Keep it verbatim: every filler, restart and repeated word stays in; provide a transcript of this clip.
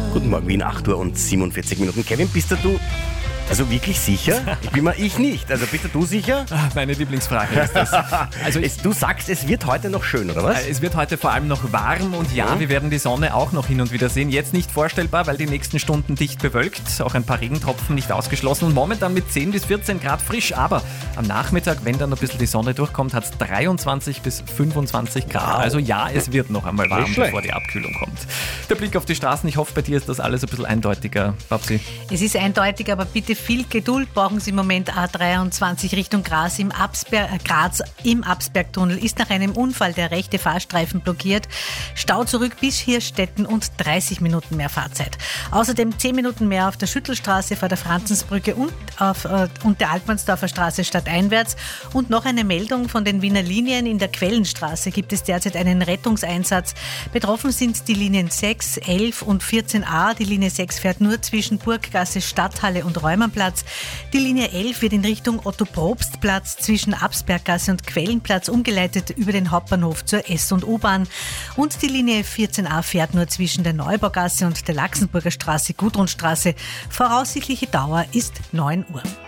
Guten Morgen, Wien, acht Uhr und siebenundvierzig Minuten. Kevin, bist du also wirklich sicher? Ich bin mir ich nicht. Also bist du sicher? Meine Lieblingsfrage ist das. Also es, du sagst, es wird heute noch schön, oder was? Es wird heute vor allem noch warm und ja, mhm. wir werden die Sonne auch noch hin und wieder sehen. Jetzt nicht vorstellbar, weil die nächsten Stunden dicht bewölkt. Auch ein paar Regentropfen nicht ausgeschlossen. Und momentan mit zehn bis vierzehn Grad frisch. Aber am Nachmittag, wenn dann ein bisschen die Sonne durchkommt, hat es dreiundzwanzig bis fünfundzwanzig Grad. Wow. Also ja, es wird noch einmal warm, bevor die Abkühlung kommt. Der Blick auf die Straßen. Ich hoffe, bei dir ist das alles ein bisschen eindeutiger, Babsi. Es ist eindeutig, aber bitte viel Geduld brauchen Sie im Moment. A dreiundzwanzig Richtung Graz im, Absberg, äh, Graz im Absbergtunnel ist nach einem Unfall der rechte Fahrstreifen blockiert. Stau zurück bis Hirstetten und dreißig Minuten mehr Fahrzeit. Außerdem zehn Minuten mehr auf der Schüttelstraße vor der Franzensbrücke und, auf, äh, und der Altmannsdorfer Straße stadteinwärts. Und noch eine Meldung von den Wiener Linien. In der Quellenstraße gibt es derzeit einen Rettungseinsatz. Betroffen sind die Linien sechs, elf und vierzehn a. Die Linie sechs fährt nur zwischen Burggasse, Stadthalle und Räumannplatz. Die Linie elf wird in Richtung Otto-Probst-Platz zwischen Absberggasse und Quellenplatz umgeleitet über den Hauptbahnhof zur S- und U-Bahn. Und die Linie vierzehn a fährt nur zwischen der Neubaugasse und der Laxenburger Straße, Gudrunstraße. Voraussichtliche Dauer ist neun Uhr.